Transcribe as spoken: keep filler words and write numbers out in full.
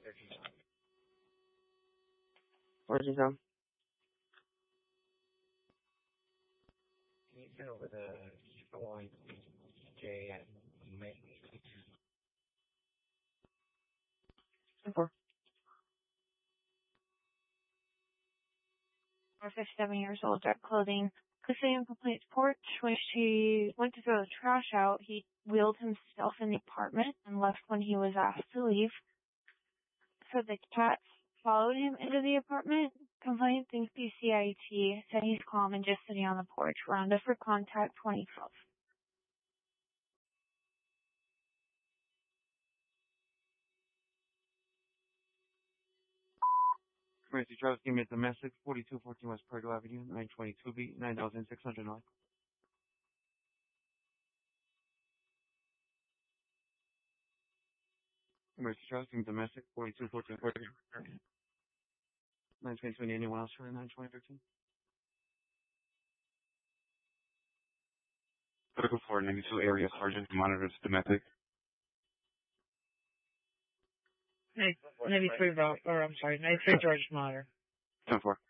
Where's he from? He's over the Hawaii J and May. Four. fifty-seven years old, dark clothing, custodian complaints porch. When she went to throw the trash out, he wheeled himself in the apartment and left when he was asked to leave. So the cats followed him into the apartment. Complainant thinks P C I T said he's calm and just sitting on the porch. Rounded for contact twenty twelve. Emergency Travis Team is domestic, forty-two fourteen West Prado Avenue, nine twenty-two B, nine thousand six hundred nine. Emergency Travis Team domestic, forty-two fourteen nine twenty-two. Anyone else for nine twenty thirteen? Critical four ninety-two area sergeant monitors domestic. ninety-three, or I'm sorry, ninety-three George Monitor. ten four.